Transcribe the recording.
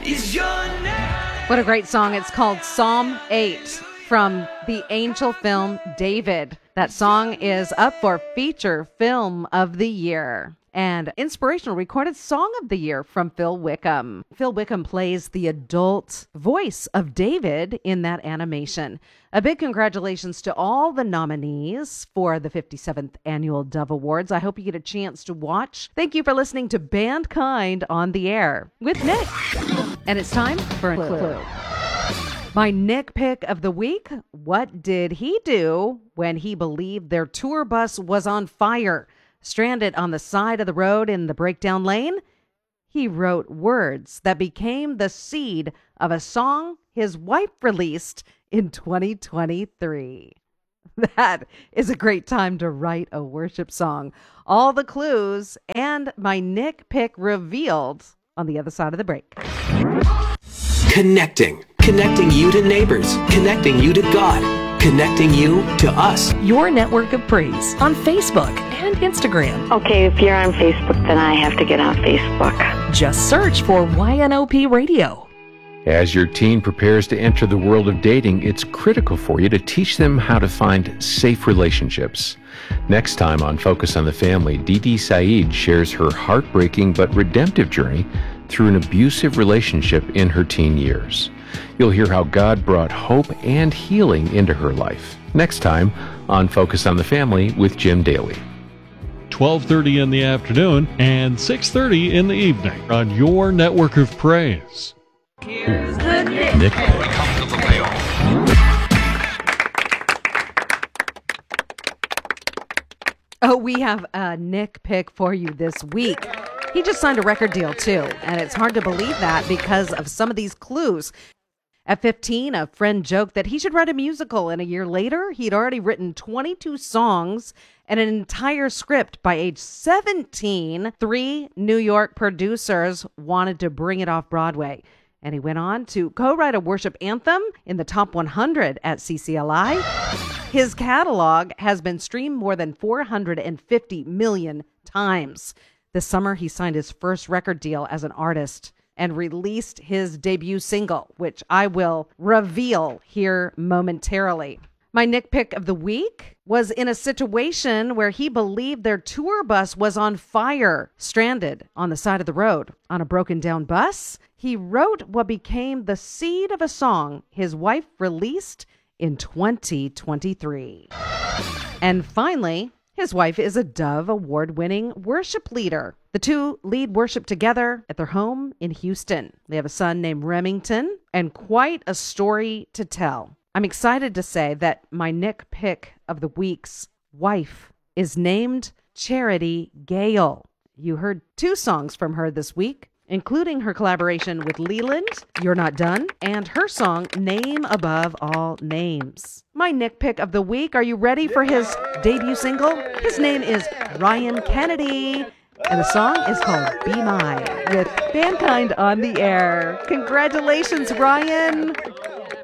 What a great song. It's called Psalm 8 from the Angel film David. That song is up for Feature Film of the Year and Inspirational Recorded Song of the Year from Phil Wickham. Phil Wickham plays the adult voice of David in that animation. A big congratulations to all the nominees for the 57th Annual Dove Awards. I hope you get a chance to watch. Thank you for listening to Bandkind on the Air with Nick. And it's time for a clue. My Nick pick of the week: what did he do when he believed their tour bus was on fire, stranded on the side of the road in the breakdown lane? He wrote words that became the seed of a song his wife released in 2023. That is a great time to write a worship song. All the clues and my Nick pick revealed on the other side of the break. Connecting you to neighbors, connecting you to God, connecting you to us. Your network of praise on Facebook and Instagram. Okay, if you're on Facebook, then I have to get on Facebook. Just search for YNOP Radio. As your teen prepares to enter the world of dating, it's critical for you to teach them how to find safe relationships. Next time on Focus on the Family, Didi Saeed shares her heartbreaking but redemptive journey through an abusive relationship in her teen years. You'll hear how God brought hope and healing into her life. Next time on Focus on the Family with Jim Daly. 12:30 in the afternoon and 6:30 in the evening on your network of praise. Here's the Nick Pick. Oh, we have a Nick pick for you this week. He just signed a record deal, too, and it's hard to believe that because of some of these clues. At 15, a friend joked that he should write a musical, and a year later, he'd already written 22 songs and an entire script. By age 17, 3 New York producers wanted to bring it off Broadway. And he went on to co-write a worship anthem in the top 100 at CCLI. His catalog has been streamed more than 450 million times. This summer, he signed his first record deal as an artist and released his debut single, which I will reveal here momentarily. My Nick pick of the week was in a situation where he believed their tour bus was on fire, stranded on the side of the road on a broken down bus. He wrote what became the seed of a song his wife released in 2023. And finally, his wife is a Dove Award-winning worship leader. The two lead worship together at their home in Houston. They have a son named Remington and quite a story to tell. I'm excited to say that my Nick pick of the week's wife is named Charity Gale. You heard 2 songs from her this week, including her collaboration with Leland, You're Not Done, and her song, Name Above All Names. My Nick pick of the week, are you ready for his debut single? His name is Ryan Kennedy, and the song is called Be Mine with Bandkind on the Air. Congratulations, Ryan!